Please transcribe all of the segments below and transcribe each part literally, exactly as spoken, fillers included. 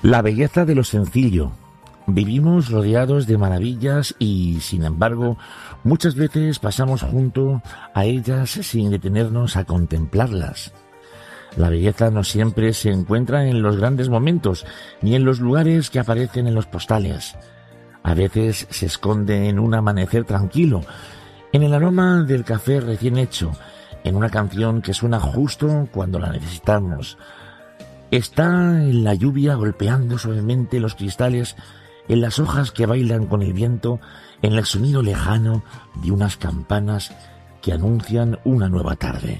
La belleza de lo sencillo. Vivimos rodeados de maravillas y, sin embargo, muchas veces pasamos junto a ellas sin detenernos a contemplarlas. La belleza no siempre se encuentra en los grandes momentos, ni en los lugares que aparecen en los postales. A veces se esconde en un amanecer tranquilo, en el aroma del café recién hecho, en una canción que suena justo cuando la necesitamos. Está en la lluvia golpeando suavemente los cristales, en las hojas que bailan con el viento, en el sonido lejano de unas campanas que anuncian una nueva tarde.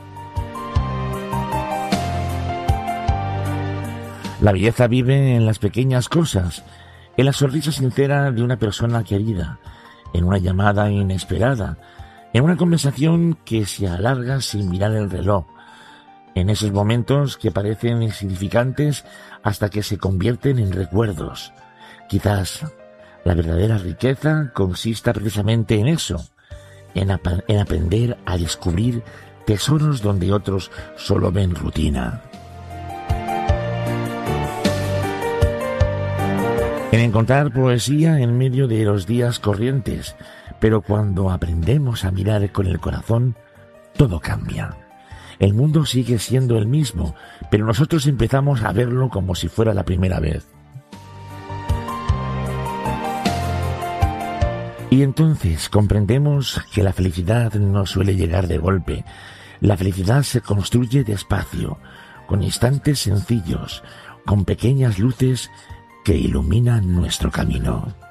La belleza vive en las pequeñas cosas, en la sonrisa sincera de una persona querida, en una llamada inesperada, en una conversación que se alarga sin mirar el reloj, en esos momentos que parecen insignificantes hasta que se convierten en recuerdos. Quizás la verdadera riqueza consista precisamente en eso, en, ap- en aprender a descubrir tesoros donde otros solo ven rutina. En encontrar poesía en medio de los días corrientes, pero cuando aprendemos a mirar con el corazón, todo cambia. El mundo sigue siendo el mismo, pero nosotros empezamos a verlo como si fuera la primera vez. Y entonces comprendemos que la felicidad no suele llegar de golpe. La felicidad se construye despacio, con instantes sencillos, con pequeñas luces que iluminan nuestro camino.